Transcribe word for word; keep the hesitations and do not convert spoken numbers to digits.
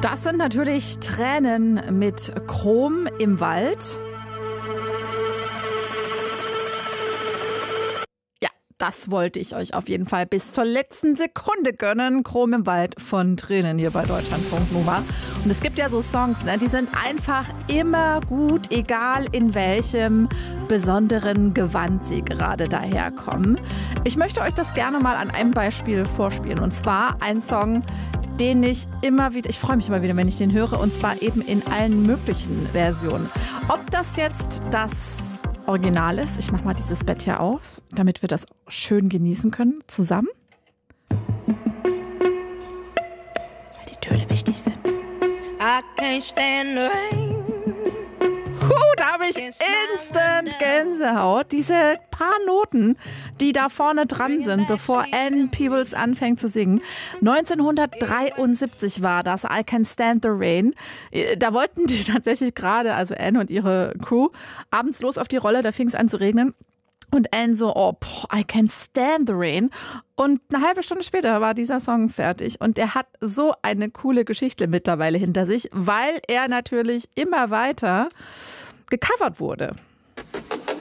Das sind natürlich Tränen mit Chrom im Wald. Ja, das wollte ich euch auf jeden Fall bis zur letzten Sekunde gönnen. Chrom im Wald von Tränen hier bei Deutschlandfunk Nova. Und es gibt ja so Songs, ne, die sind einfach immer gut, egal in welchem besonderen Gewand sie gerade daherkommen. Ich möchte euch das gerne mal an einem Beispiel vorspielen. Und zwar ein Song, den ich immer wieder, ich freue mich immer wieder, wenn ich den höre, und zwar eben in allen möglichen Versionen. Ob das jetzt das Original ist, ich mache mal dieses Bett hier auf, damit wir das schön genießen können, zusammen. Weil die Töne wichtig sind. I can't stand the rain. Puh, da habe ich instant Gänsehaut. Diese paar Noten, die da vorne dran sind, bevor Ann Peebles anfängt zu singen. neunzehnhundertdreiundsiebzig war das, I Can Stand the Rain. Da wollten die tatsächlich gerade, also Ann und ihre Crew, abends los auf die Rolle, da fing es an zu regnen. Und Ann so, oh, boah, I can stand the rain. Und eine halbe Stunde später war dieser Song fertig. Und er hat so eine coole Geschichte mittlerweile hinter sich, weil er natürlich immer weiter gecovert wurde.